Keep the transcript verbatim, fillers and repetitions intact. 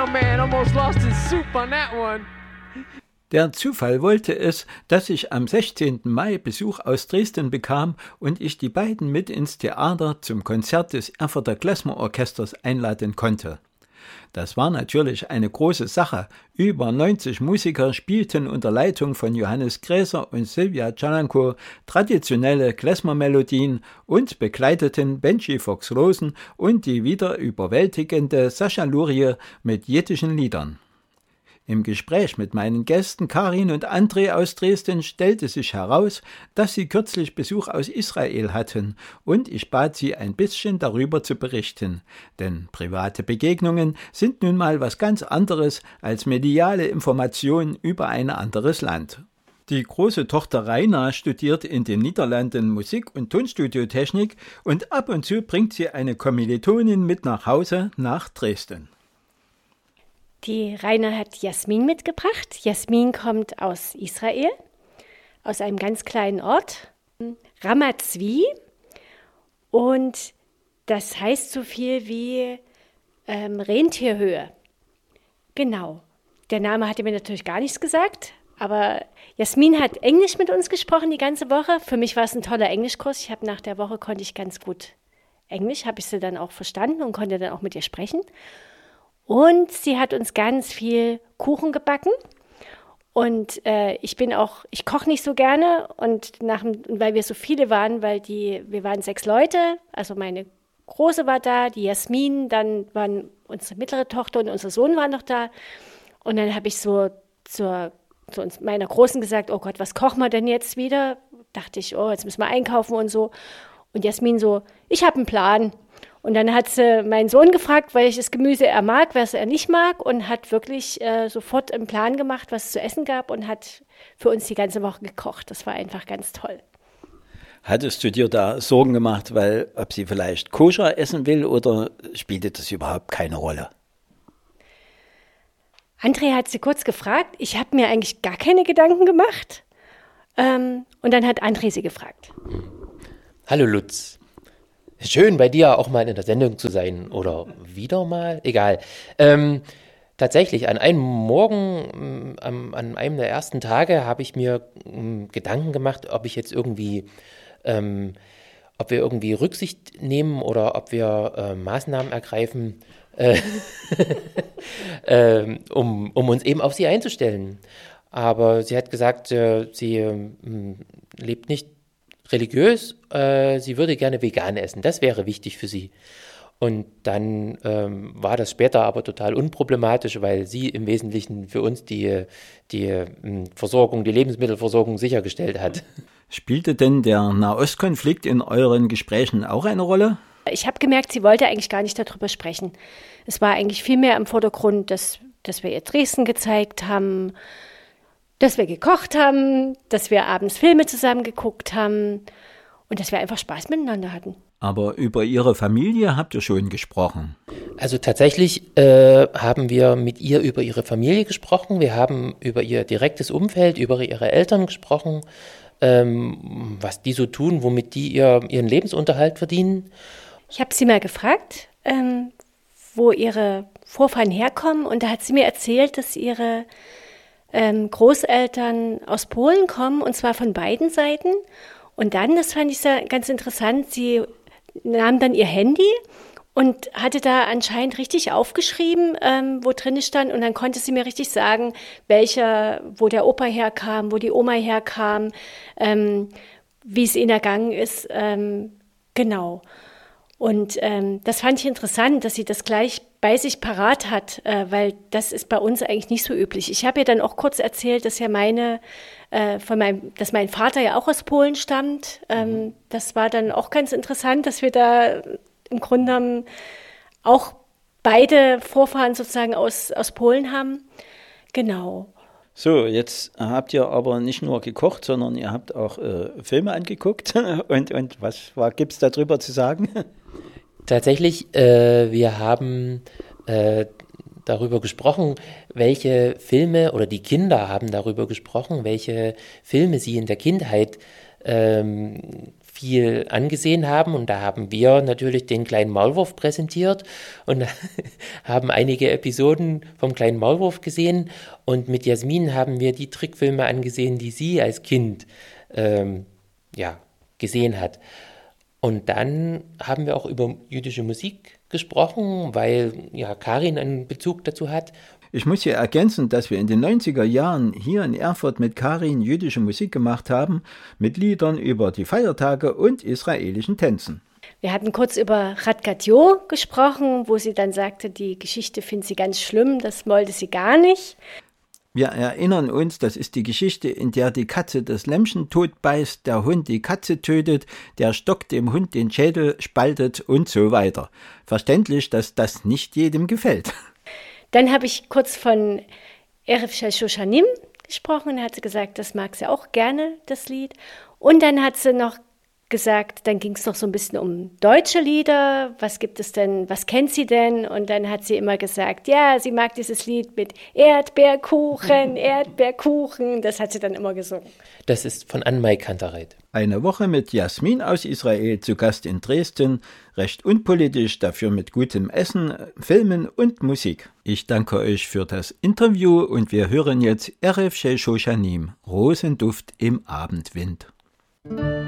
Oh man, almost lost his soup on that one. Der Zufall wollte es, dass ich am sechzehnten Mai Besuch aus Dresden bekam und ich die beiden mit ins Theater zum Konzert des Erfurter Klezmer-Orchesters einladen konnte. Das war natürlich eine große Sache. Über neunzig Musiker spielten unter Leitung von Johannes Gräser und Sylvia Calanco traditionelle Klezmer-Melodien und begleiteten Benji Fox-Rosen und die wieder überwältigende Sascha Lurie mit jiddischen Liedern. Im Gespräch mit meinen Gästen Karin und André aus Dresden stellte sich heraus, dass sie kürzlich Besuch aus Israel hatten und ich bat sie ein bisschen darüber zu berichten, denn private Begegnungen sind nun mal was ganz anderes als mediale Informationen über ein anderes Land. Die große Tochter Raina studiert in den Niederlanden Musik- und Tonstudiotechnik und ab und zu bringt sie eine Kommilitonin mit nach Hause nach Dresden. Die Raina hat Jasmin mitgebracht. Jasmin kommt aus Israel, aus einem ganz kleinen Ort, Ramat Zvi. Und das heißt so viel wie ähm, Rentierhöhe. Genau. Der Name hatte mir natürlich gar nichts gesagt, aber Jasmin hat Englisch mit uns gesprochen die ganze Woche. Für mich war es ein toller Englischkurs. Ich habe nach der Woche konnte ich ganz gut Englisch, habe ich sie dann auch verstanden und konnte dann auch mit ihr sprechen. Und sie hat uns ganz viel Kuchen gebacken und äh, ich bin auch, ich koche nicht so gerne und nach, weil wir so viele waren, weil die, wir waren sechs Leute, also meine Große war da, die Jasmin, dann waren unsere mittlere Tochter und unser Sohn waren noch da und dann habe ich so zur, zu uns, meiner Großen gesagt, oh Gott, was kochen wir denn jetzt wieder? Dachte ich, oh, jetzt müssen wir einkaufen und so und Jasmin so, ich habe einen Plan. Und dann hat sie meinen Sohn gefragt, welches Gemüse er mag, was er nicht mag und hat wirklich äh, sofort einen Plan gemacht, was es zu essen gab und hat für uns die ganze Woche gekocht. Das war einfach ganz toll. Hattest du dir da Sorgen gemacht, weil ob sie vielleicht koscher essen will oder spielte das überhaupt keine Rolle? André hat sie kurz gefragt. Ich habe mir eigentlich gar keine Gedanken gemacht. Ähm, und dann hat André sie gefragt. Hallo Lutz. Schön, bei dir auch mal in der Sendung zu sein. Oder wieder mal, egal. Ähm, tatsächlich, an einem Morgen, ähm, an einem der ersten Tage, habe ich mir ähm, Gedanken gemacht, ob ich jetzt irgendwie, ähm, ob wir irgendwie Rücksicht nehmen oder ob wir äh, Maßnahmen ergreifen, äh, äh, um, um uns eben auf sie einzustellen. Aber sie hat gesagt, äh, sie äh, lebt nicht religiös, äh, sie würde gerne vegan essen. Das wäre wichtig für sie. Und dann ähm, war das später aber total unproblematisch, weil sie im Wesentlichen für uns die, die ähm, Versorgung, die Lebensmittelversorgung sichergestellt hat. Spielte denn der Nahostkonflikt in euren Gesprächen auch eine Rolle? Ich habe gemerkt, sie wollte eigentlich gar nicht darüber sprechen. Es war eigentlich viel mehr im Vordergrund, dass, dass wir ihr Dresden gezeigt haben, dass wir gekocht haben, dass wir abends Filme zusammen geguckt haben und dass wir einfach Spaß miteinander hatten. Aber über Ihre Familie habt ihr schon gesprochen. Also tatsächlich äh, haben wir mit ihr über ihre Familie gesprochen. Wir haben über ihr direktes Umfeld, über ihre Eltern gesprochen, ähm, was die so tun, womit die ihr, ihren Lebensunterhalt verdienen. Ich habe sie mal gefragt, ähm, wo ihre Vorfahren herkommen und da hat sie mir erzählt, dass ihre Ähm, Großeltern aus Polen kommen, und zwar von beiden Seiten. Und dann, das fand ich sehr, ganz interessant, sie nahm dann ihr Handy und hatte da anscheinend richtig aufgeschrieben, ähm, wo drin stand. Und dann konnte sie mir richtig sagen, welcher, wo der Opa herkam, wo die Oma herkam, ähm, wie es ihnen ergangen ist. Ähm, genau. Und ähm, das fand ich interessant, dass sie das gleich bei sich parat hat, äh, weil das ist bei uns eigentlich nicht so üblich. Ich habe ihr dann auch kurz erzählt, dass ja meine, äh, von meinem, dass mein Vater ja auch aus Polen stammt. Ähm, mhm. Das war dann auch ganz interessant, dass wir da im Grunde genommen auch beide Vorfahren sozusagen aus, aus Polen haben. Genau. So, jetzt habt ihr aber nicht nur gekocht, sondern ihr habt auch äh, Filme angeguckt. Und, und was gibt es darüber zu sagen? Tatsächlich, äh, wir haben äh, darüber gesprochen, welche Filme, oder die Kinder haben darüber gesprochen, welche Filme sie in der Kindheit ähm, viel angesehen haben. Und da haben wir natürlich den kleinen Maulwurf präsentiert und haben einige Episoden vom kleinen Maulwurf gesehen. Und mit Jasmin haben wir die Trickfilme angesehen, die sie als Kind ähm, ja, gesehen hat. Und dann haben wir auch über jüdische Musik gesprochen, weil ja Karin einen Bezug dazu hat. Ich muss hier ergänzen, dass wir in den neunziger Jahren hier in Erfurt mit Karin jüdische Musik gemacht haben, mit Liedern über die Feiertage und israelischen Tänzen. Wir hatten kurz über Radgatjo gesprochen, wo sie dann sagte, die Geschichte findet sie ganz schlimm, das wollte sie gar nicht. Wir erinnern uns, das ist die Geschichte, in der die Katze das Lämmchen totbeißt, der Hund die Katze tötet, der Stock dem Hund den Schädel spaltet und so weiter. Verständlich, dass das nicht jedem gefällt. Dann habe ich kurz von Erev Shel Shoshanim gesprochen, da hat sie gesagt, das mag sie auch gerne, das Lied. Und dann hat sie noch gesagt, dann ging es noch so ein bisschen um deutsche Lieder, was gibt es denn, was kennt sie denn? Und dann hat sie immer gesagt, ja, sie mag dieses Lied mit Erdbeerkuchen, Erdbeerkuchen, das hat sie dann immer gesungen. Das ist von Anmai Kantereit. Eine Woche mit Jasmin aus Israel zu Gast in Dresden, recht unpolitisch, dafür mit gutem Essen, Filmen und Musik. Ich danke euch für das Interview und wir hören jetzt Erev Shel Shoshanim, Rosenduft im Abendwind.